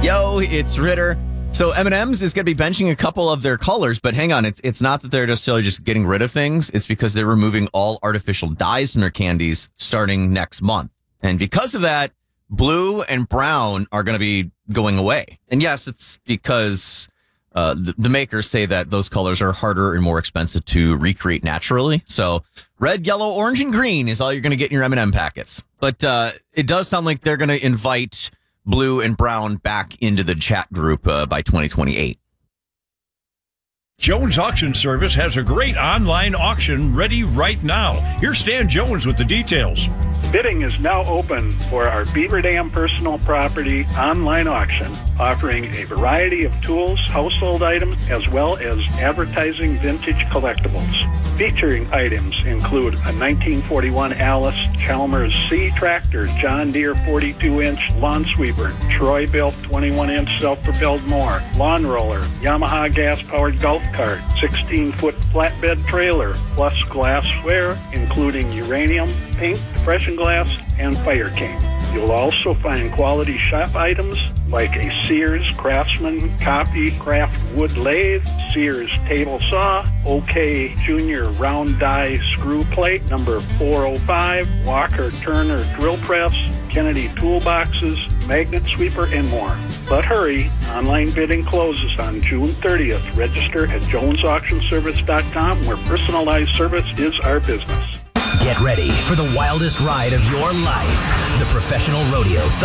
Yo, it's Ritter. So M&M's is going to be benching a couple of their colors, but hang on, it's not that they're necessarily just getting rid of things. It's because they're removing all artificial dyes in their candies starting next month. And because of that, blue and brown are going to be going away. And yes, it's because the makers say that those colors are harder and more expensive to recreate naturally. So red, yellow, orange, and green is all you're going to get in your M&M packets. But it does sound like they're going to invite blue and brown back into the chat group by 2028. Jones Auction Service has a great online auction ready right now. Here's Stan Jones with the details. Bidding is now open for our Beaver Dam personal property online auction, offering a variety of tools, household items, as well as advertising vintage collectibles. Featuring items include a 1941 Alice Chalmers C tractor, John Deere 42-inch lawn sweeper, Troy-built 21-inch self-propelled mower, lawn roller, Yamaha gas-powered golf cart, 16-foot flatbed trailer, plus glassware, including uranium, paint, depression glass, and fire cane. You'll also find quality shop items like a Sears Craftsman Copy Craft wood lathe, Sears table saw, OK Junior round die screw plate number 405, Walker Turner drill press, Kennedy toolboxes, magnet sweeper, and more. But hurry, online bidding closes on June 30th. Register at jonesauctionservice.com, where personalized service is our business. Get ready for the wildest ride of your life. The Professional Rodeo